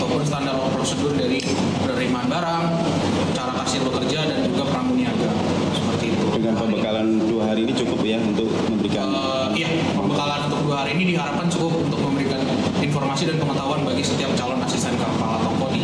ataupun standar prosedur dari penerimaan barang, cara kasir bekerja dan juga pramuniaga seperti itu. Dengan pembekalan 2 hari ini cukup ya untuk memberikan? Iya, pembekalan untuk 2 hari ini diharapkan cukup untuk memberikan informasi dan pengetahuan bagi setiap calon asisten kepala toko di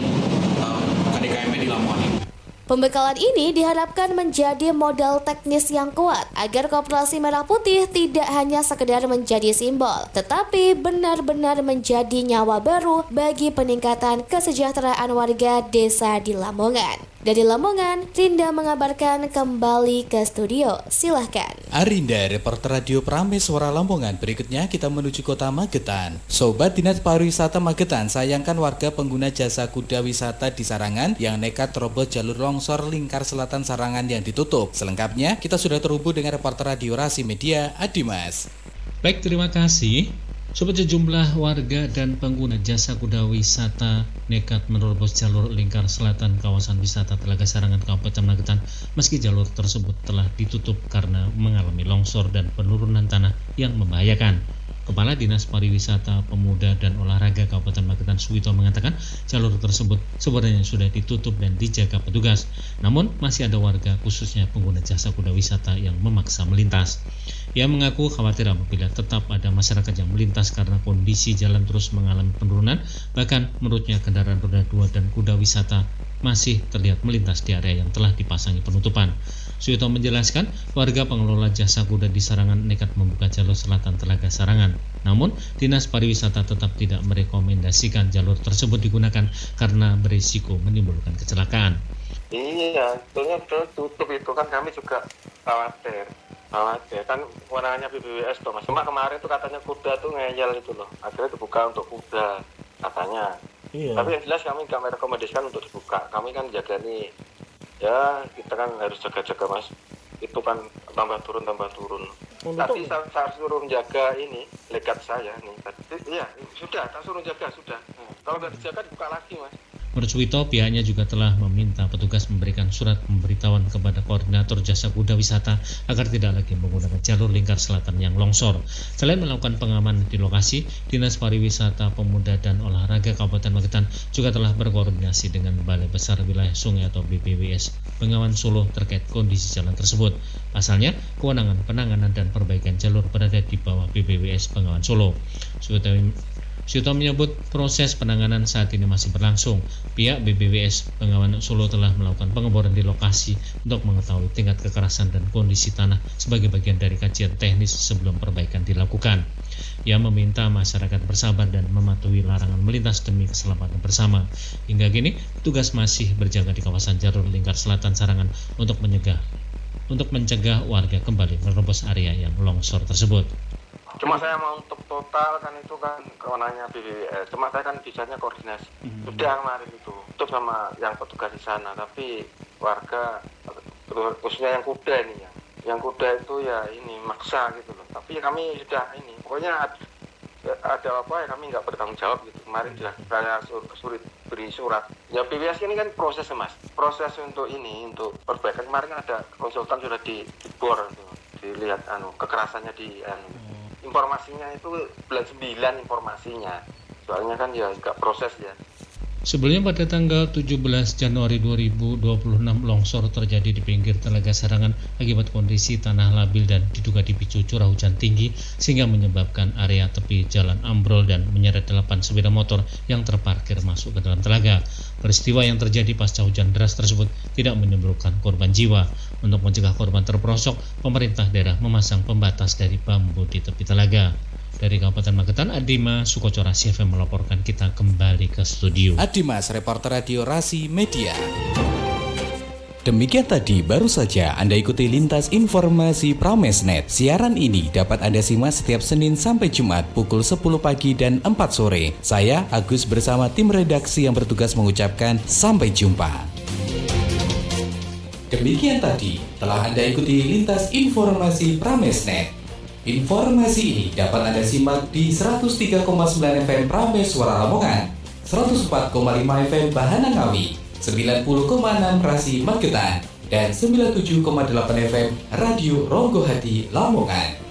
KDKMP di Lamongan ini. Pembekalan ini diharapkan menjadi modal teknis yang kuat agar Koperasi Merah Putih tidak hanya sekedar menjadi simbol, tetapi benar-benar menjadi nyawa baru bagi peningkatan kesejahteraan warga desa di Lamongan. Dari Lamongan, Rinda mengabarkan kembali ke studio. Silahkan. Arinda, reporter Radio Prames Suara Lamongan. Berikutnya kita menuju kota Magetan. Sobat Dinas Pariwisata Magetan, sayangkan warga pengguna jasa kuda wisata di Sarangan yang nekat terobos jalur longsor lingkar selatan Sarangan yang ditutup. Selengkapnya, kita sudah terhubung dengan reporter Radio Rasi Media, Adimas. Baik, terima kasih. Sobat, sejumlah warga dan pengguna jasa kuda wisata nekat menerobos jalur lingkar selatan kawasan wisata Telaga Sarangan Kabupaten Magetan meski jalur tersebut telah ditutup karena mengalami longsor dan penurunan tanah yang membahayakan. Kepala Dinas Pariwisata, Pemuda dan Olahraga Kabupaten Magetan Suwito mengatakan jalur tersebut sebenarnya sudah ditutup dan dijaga petugas. Namun masih ada warga khususnya pengguna jasa kuda wisata yang memaksa melintas. Ia mengaku khawatir apabila tetap ada masyarakat yang melintas karena kondisi jalan terus mengalami penurunan. Bahkan menurutnya kendaraan roda 2 dan kuda wisata masih terlihat melintas di area yang telah dipasangi penutupan. Suwito menjelaskan warga pengelola jasa kuda di Sarangan nekat membuka jalur selatan Telaga Sarangan. Namun, Dinas Pariwisata tetap tidak merekomendasikan jalur tersebut digunakan karena berisiko menimbulkan kecelakaan. Iya, sebetulnya tutup itu kan kami juga khawatir kan warnanya BBWS tuh mas. Cuma kemarin tuh katanya kuda tuh ngeyel itu loh, akhirnya dibuka untuk kuda katanya. Iya. Tapi yang jelas kami nggak merekomendasikan untuk dibuka. Kami kan jaga nih, ya kita kan harus jaga-jaga mas. Itu kan tambah turun. Tapi saya suruh menjaga ini legat saya nih. Iya, sudah, tak suruh jaga sudah. Kalau nggak dijaga dibuka lagi mas. Menurut Suwito, pihaknya juga telah meminta petugas memberikan surat pemberitahuan kepada koordinator jasa kuda wisata agar tidak lagi menggunakan jalur lingkar selatan yang longsor. Selain melakukan pengamanan di lokasi, Dinas Pariwisata, Pemuda dan Olahraga Kabupaten Magetan juga telah berkoordinasi dengan Balai Besar Wilayah Sungai atau BPWS Bengawan Solo terkait kondisi jalan tersebut. Pasalnya, kewenangan penanganan dan perbaikan jalur berada di bawah BPWS Bengawan Solo. Suwito menyebut proses penanganan saat ini masih berlangsung. Pihak BPWS Bengawan Solo telah melakukan pengeboran di lokasi untuk mengetahui tingkat kekerasan dan kondisi tanah sebagai bagian dari kajian teknis sebelum perbaikan dilakukan. Ia meminta masyarakat bersabar dan mematuhi larangan melintas demi keselamatan bersama. Hingga kini, petugas masih berjaga di kawasan jalur lingkar selatan Sarangan untuk mencegah warga kembali menerobos area yang longsor tersebut. Cuma saya mau untuk total kan itu kan kewenangannya BPWS. Cuma saya kan bisanya koordinasi. Sudah kemarin itu sama yang petugas di sana. Tapi warga khususnya yang kuda ini ya. Yang kuda itu ya ini maksa gitu loh. Tapi kami sudah ini. Pokoknya ada apa ya kami nggak bertanggung jawab gitu. Kemarin sudah saya beri surat. Ya BPWS ini kan proses mas. Proses untuk ini untuk perbaikan kemarin ada konsultan sudah dibor dilihat kekerasannya di informasinya itu bulan 9 informasinya. Soalnya kan ya juga proses ya. Sebelumnya pada tanggal 17 Januari 2026 longsor terjadi di pinggir Telaga Sarangan akibat kondisi tanah labil dan diduga dipicu curah hujan tinggi sehingga menyebabkan area tepi jalan ambrol dan menyeret 8 sepeda motor yang terparkir masuk ke dalam telaga. Peristiwa yang terjadi pasca hujan deras tersebut tidak menimbulkan korban jiwa. Untuk mencegah korban terperosok, pemerintah daerah memasang pembatas dari bambu di tepi telaga. Dari Kabupaten Magetan, Adimas Sukoco Rasi FM melaporkan. Kita kembali ke studio. Adimas, reporter Radio Rasi Media. Demikian tadi baru saja Anda ikuti lintas informasi Pramesnet. Siaran ini dapat Anda simak setiap Senin sampai Jumat pukul 10 pagi dan 4 sore. Saya Agus bersama tim redaksi yang bertugas mengucapkan sampai jumpa. Demikian tadi telah Anda ikuti lintas informasi Pramesnet. Informasi ini dapat Anda simak di 103,9 FM Prames Suara Lamongan, 104,5 FM Bahana Ngawi, 90,6 Rasi Magetan, dan 97,8 FM Radio Ronggo Hati Lamongan.